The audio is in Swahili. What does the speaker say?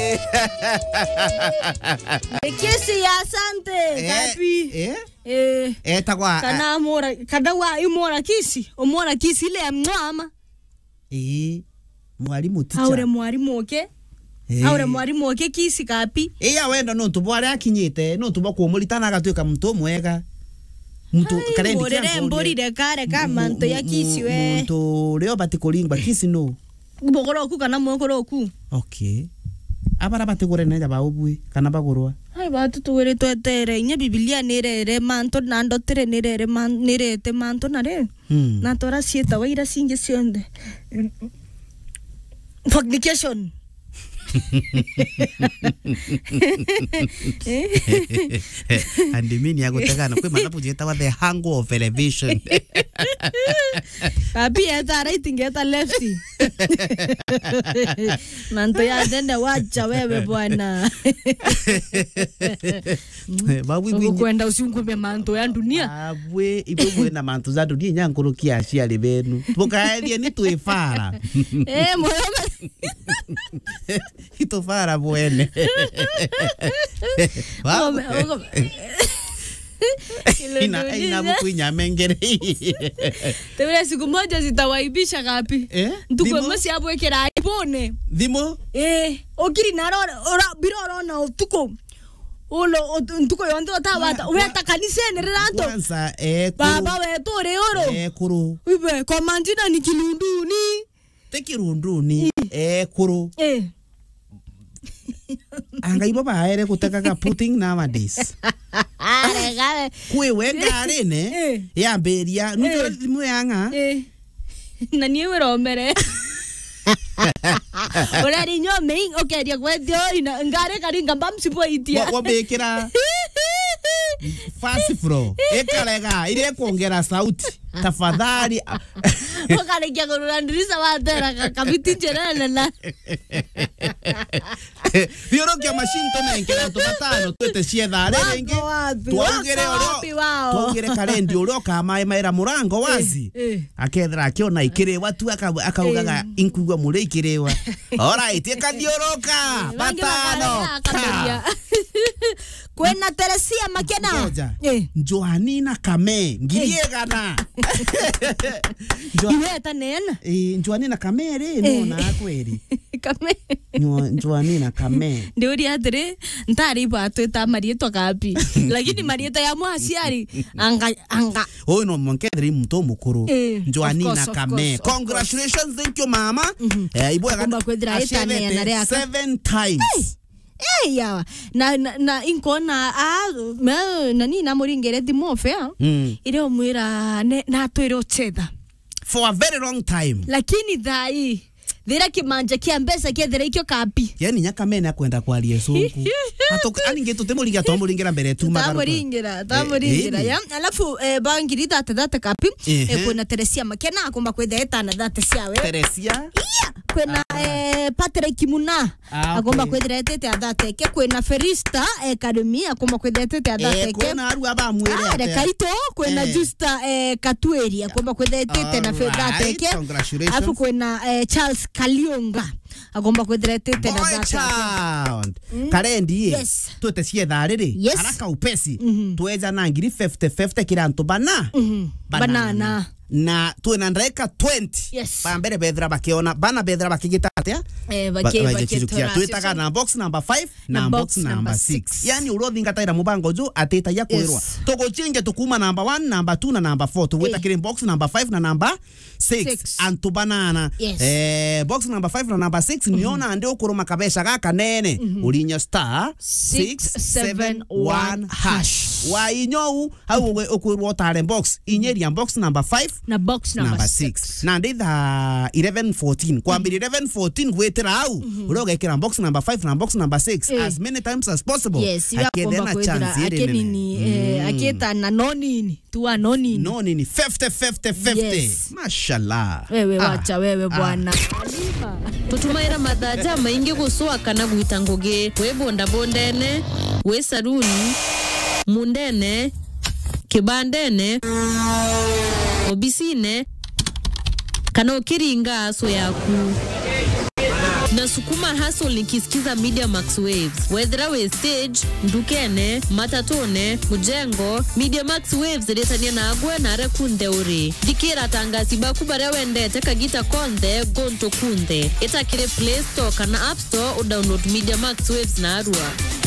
Kesi ya asante kapi. Takwa. Kana mora kada wa imora kisi. Omora kisi ile ya mwama. Mwalimu teacher. Aure mwalimu oke. Aure mwalimu oke kisi kapi. Ya wenda no tubware akinyite no tuba kumulitana agatuika muntu mwega. Muntu karendi kia mbori de kare kama nto ya kisi we. Muntu leo batikuringwa kisi no. Bogoro ku kana mwokoro ku. Okay. Abara batigure neja baubui kana bagurwa. Hai batu tuwere twetere nya Biblia nirere manto nando tere nirere man nirete manto nare. Na tora sieta waira singe sionde. Fornication. Andi mini ya kutegana kwe manapu jeta wa the hango of elevation. Papi eta rating eta lefty. Manto ya dende wacha wewe bwana. Babu kwenda usiungwe manto ya dunia. Abwe ibwe na manto za dunia nyankuru kiasi ali benu. Tukaelie ni tuefara. Moyo Ito fara buene. Ina buku inyamengere. Tewele siku moja zitawaibisha kapi. Ntukwe mwesi hapo ekera ipone. Dhimo? Okiri naro biroro na utuko. Ulo ntuko yondo tabata. Weta kanisene ranto. Kwanza baba wetu oro. Kuru. Ibe kwa manjina ni kilunduni. Tekirunduni kuru. Angaibo baere kutaka pudding nowadays. Kwe wenga arene ya beria nujo limu yanga. Na niwe romere. Ora rinyo main okeria kwedio ina ngare karinga bamsipo itia. Wabekera fast flow. Ekalega ile kuongera sauti. Tafadhali. Wakale kia kurandiriza watera kabiti njerele na. Bioro kia machine tomenkera tubatano twete siedha rengi. Tuongere oro. Tuongere karendi oro kama emaira murango wazi. Akethra akiona ikire watu akaugaga inkugwa mure ikirewa. Alright, ekadioroka. Batano. Kwena Teresia Makena. Johanina Kame. Ngiriegana. Iweta nena. Johanina Kame re no na kweli. Kame. Johanina Kame. Ndio ri atire ntari batu ta marieto kapi. Lakini marieto ya mwasiari anga. Oh no monkedri mto mukuru. Johanina Kame. Congratulations, thank you mama. Ibo agomba kwedra eta nena re aka 7 times. Yawa na inkona nani na muringere dimofea ile omwira na twiro cheda for a very long time, lakini dhai dhira kimanja kia mbesa kia dhira ikyo kapi yani nyakamena kwenda kwa Yesu atoka aningeto temuringa tomuringira mbere tu magaro tamuringira ya alafu bangirita tata kapi kuna Teresia Makena akomba kwenda eta na data siawe Teresia kwena Patrick Muna akomba kwenda eta data ke kwena Ferista Academy akomba kwenda eta data ke kwena aru abamwere kaito kwena Justa Katweri akomba kwenda eta na data ke alafu kwena Charles Kalionga agomba kwedrete tena data karendi twete siedha riri haraka upesi tuweza na ngiri 50 kiranto banana na tuena ndreka 20 bambere bedra bakiona bana bedra bakigita atia bakirukia tuitaka na box number 5 na box number 6 yani urodhinga taira mubango jo ateta ya kuirwa tugochinge tukuma number 1 number 2 na number 4 tuweta kire box number 5 na number 6 antu banana box number 5 na number 6 niona ande ukuruma kabesha gaka nene ulinya star 671 hash wa inyou hau ukurwa tare box inyeria box number 5 na box number 6 na nditha 1114 kwambiri 1114 gwetera au urogekera box number 5 na box number 6 as many times as possible akethena chance akenini aketa na nonini tuwa nonini 50 mashallah wewe wacha wewe bwana tutumaira madhaja maingi guswa kana gwita ngoge we bonda bondene we saruni mundene kibandene obisine kana ukiringa aso yaku na sukuma hustle nikisikiza Media Max Waves. Whether we stage, ndukene, matatone, mujengo, Media Max Waves retania na agwe na rekunde uri. Dikira tangasi bakubare wende teka gita konde gonto kunde. Eta kire Play Store kana App Store o download Media Max Waves na arua.